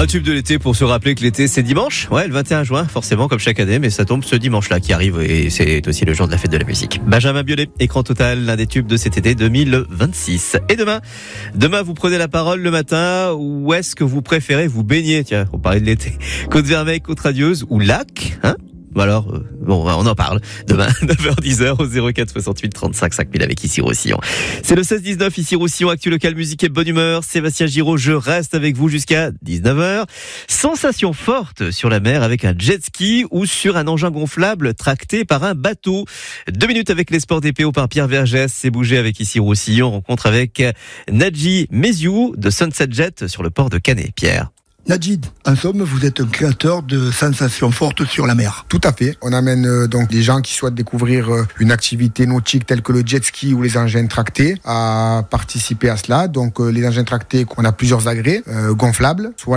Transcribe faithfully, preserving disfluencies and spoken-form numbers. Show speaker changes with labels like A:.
A: Un tube de l'été pour se rappeler que l'été c'est dimanche. Ouais, le vingt et un juin, forcément comme chaque année, mais ça tombe ce dimanche-là qui arrive et c'est aussi le jour de la fête de la musique. Benjamin Biolay, Écran Total, l'un des tubes de cet été deux mille vingt-six. Et demain, demain vous prenez la parole le matin. Où est-ce que vous préférez vous baigner? Tiens, on parlait de l'été. Côte-Vermeille, Côte-Radieuse ou lac, hein? Alors, euh, bon, on en parle. Demain, neuf heures dix au zéro quatre soixante-huit trente-cinq cinq mille avec Ici Roussillon. C'est le seize dix-neuf, Ici Roussillon, actu local, musique et bonne humeur. Sébastien Giraud, je reste avec vous jusqu'à dix-neuf heures. Sensation forte sur la mer avec un jet ski ou sur un engin gonflable tracté par un bateau. Deux minutes avec les sports des P O par Pierre Vergès. C'est bougé avec Ici Roussillon. Rencontre avec Nadji Meziou de Sunset Jet sur le port de Canet. Pierre.
B: Nadji, en somme, vous êtes un créateur de sensations fortes sur la mer.
C: Tout à fait. On amène euh, donc les gens qui souhaitent découvrir euh, une activité nautique telle que le jet ski ou les engins tractés à participer à cela. Donc euh, les engins tractés, on a plusieurs agrès euh, gonflables, soit